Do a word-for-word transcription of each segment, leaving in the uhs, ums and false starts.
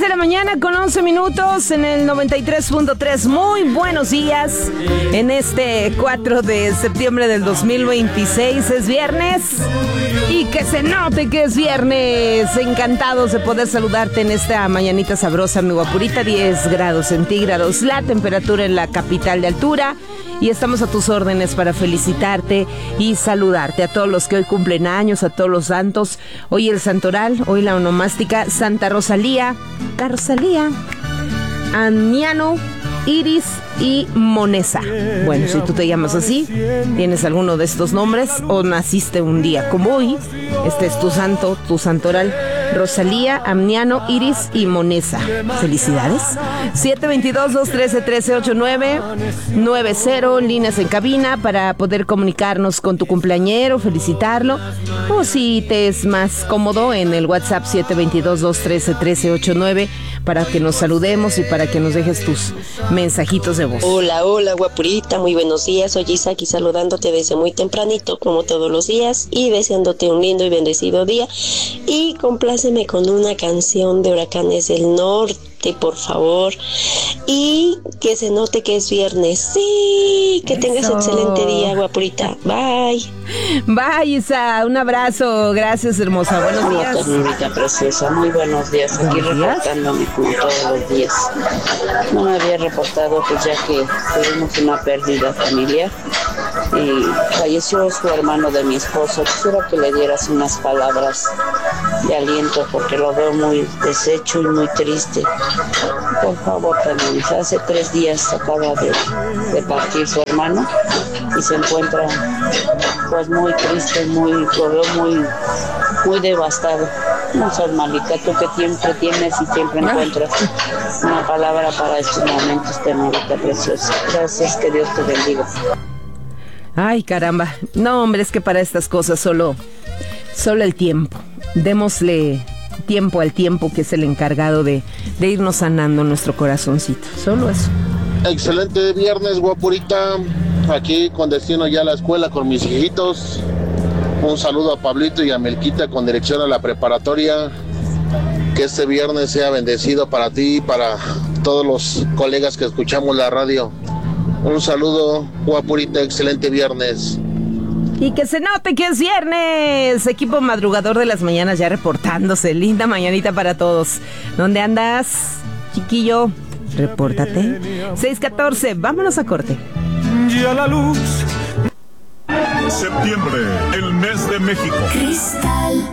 de la mañana con once minutos en el noventa y tres punto tres. Muy buenos días en este cuatro de septiembre del dos mil veintiséis. Es viernes y que se note que es viernes. Encantados de poder saludarte en esta mañanita sabrosa, mi guapurita. diez grados centígrados la temperatura en la capital de altura. Y estamos a tus órdenes para felicitarte y saludarte a todos los que hoy cumplen años, a todos los santos. Hoy el santoral, hoy la onomástica Santa Rosalía, la Rosalía, Amniano, Iris y Monesa. Bueno, si tú te llamas así, tienes alguno de estos nombres o naciste un día como hoy, este es tu santo, tu santoral. Rosalía, Amniano, Iris y Monesa. Felicidades. siete dos dos, dos uno tres, uno tres ocho nueve nueve cero, líneas en cabina para poder comunicarnos con tu cumpleañero, felicitarlo. O si te es más cómodo, en el WhatsApp siete dos dos, dos uno tres, uno tres ocho nueve para que nos saludemos y para que nos dejes tus mensajitos de voz. Hola, hola, guapurita, muy buenos días. Soy Isa aquí saludándote desde muy tempranito, como todos los días, y deseándote un lindo y bendecido día. Y compláceme con una canción de Huracanes del Norte, por favor, y que se note que es viernes. Sí, que Eso. Tengas excelente día, guapurita. Bye. Bye, Isa, un abrazo. Gracias, hermosa. Buenos días. Hola, ternurita preciosa, muy buenos días. Aquí reportándome como todos los días. No me había reportado, pues ya que tuvimos una pérdida familiar y falleció su hermano de mi esposo. Quisiera que le dieras unas palabras de aliento porque lo veo muy deshecho y muy triste. Por favor, también. Hace tres días acaba de, de partir su hermano y se encuentra pues muy triste, muy, lo veo muy, muy devastado. No seas malita, tú que siempre tienes y siempre encuentras una palabra para estos momentos, ternurita preciosa. Gracias, que Dios te bendiga. Ay, caramba. No, hombre, es que para estas cosas solo, solo el tiempo. Démosle tiempo al tiempo, que es el encargado de, de irnos sanando nuestro corazoncito. Solo eso. Excelente viernes, guapurita. Aquí con destino ya a la escuela con mis hijitos. Un saludo a Pablito y a Melquita con dirección a la preparatoria. Que este viernes sea bendecido para ti y para todos los colegas que escuchamos la radio. Un saludo, guapurita, excelente viernes. Y que se note que es viernes. Equipo madrugador de las mañanas ya reportándose. Linda mañanita para todos. ¿Dónde andas, chiquillo? Repórtate. seis catorce, vámonos a corte. Ya la luz. Septiembre, el mes de México. Cristal.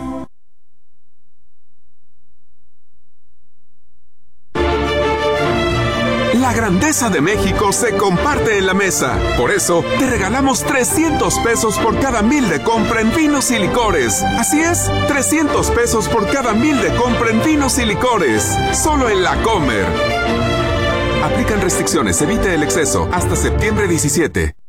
La grandeza de México se comparte en la mesa. Por eso, te regalamos trescientos pesos por cada mil de compra en vinos y licores. Así es, trescientos pesos por cada mil de compra en vinos y licores. Solo en La Comer. Aplican restricciones, evite el exceso. Hasta septiembre diecisiete.